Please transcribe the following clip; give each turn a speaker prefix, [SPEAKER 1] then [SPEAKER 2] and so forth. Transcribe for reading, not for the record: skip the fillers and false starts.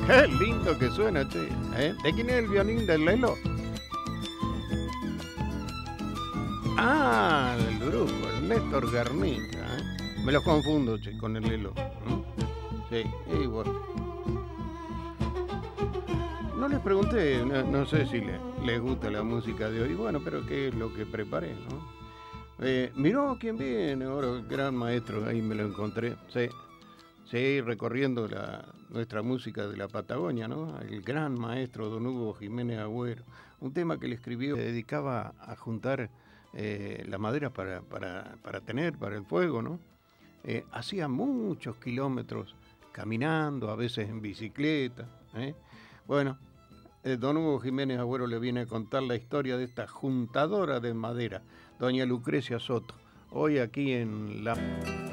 [SPEAKER 1] Qué lindo que suena, che. ¿De quién es el violín del Lelo? Ah, del grupo, el Néstor Garnica. Me los confundo, che, con el Lelo. Sí, y bueno. No les pregunté, no sé si les gusta la música de hoy. Bueno, pero qué es lo que preparé, ¿no? Miró quién viene ahora, el gran maestro, ahí me lo encontré. Sí, sí, recorriendo nuestra música de la Patagonia, ¿no? El gran maestro don Hugo Jiménez Agüero. Un tema que le escribió, se dedicaba a juntar la madera para tener, para el fuego, ¿no? Hacía muchos kilómetros caminando, a veces en bicicleta. Bueno, don Hugo Jiménez Agüero le viene a contar la historia de esta juntadora de madera, doña Lucrecia Soto, hoy aquí en La...